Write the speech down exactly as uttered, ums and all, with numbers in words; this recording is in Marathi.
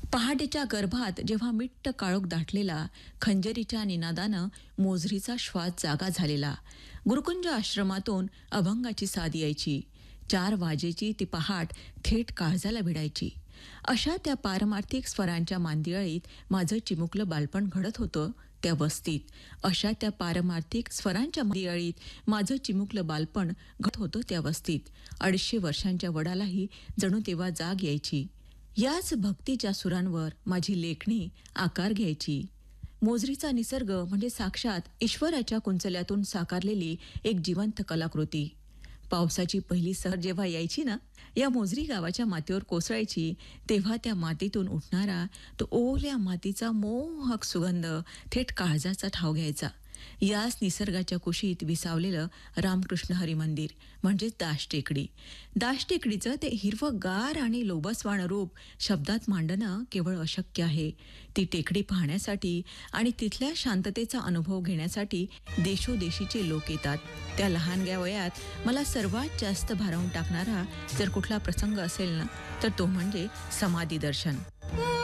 पहाटेच्या गर्भात जेव्हा मिट्ट काळोख दाटलेला, खंजरीच्या निनादानं मोजरीचा श्वास जागा झालेला. गुरुकुंज आश्रमातून अभंगाची साद यायची. चार वाजेची ती पहाट थेट काळजाला भिडायची. अशा त्या पारमार्थिक स्वरांच्या मांदियाळीत माझं चिमुकलं बालपण घडत होतं त्या वस्तीत. अशा त्या पारमार्थिक स्वरांच्या मांदियाळीत माझं चिमुकलं बालपण घडत होतं त्या वस्तीत. अडीचशे वर्षांच्या वडालाही जणू तेव्हा जाग यायची. याच भक्तीच्या सुरांवर माझी लेखणी आकार घ्यायची. मोजरीचा निसर्ग म्हणजे साक्षात ईश्वराच्या कुंचल्यातून साकारलेली एक जिवंत कलाकृती. पावसाची पहिली सहर जेव्हा यायची ना, या मोजरी गावाच्या मातीवर कोसळायची, तेव्हा त्या मातीतून उठणारा तो ओल्या मातीचा मोहक सुगंध थेट काळजाचा ठाव घ्यायचा. याच निसर्गाच्या कुशीत विसावलेलं रामकृष्ण हरी मंदिर म्हणजेच दाश टेकडी. दाश टेकडीचं ते हिरवंगार आणि लोबसवाण रूप शब्दात मांडणं केवळ अशक्य आहे. ती टेकडी पाहण्यासाठी आणि तिथल्या शांततेचा अनुभव घेण्यासाठी देशोदेशीचे लोक येतात. त्या लहानग्या वयात मला सर्वात जास्त भारावून टाकणारा जर कुठला प्रसंग असेल ना, तर तो म्हणजे समाधी दर्शन.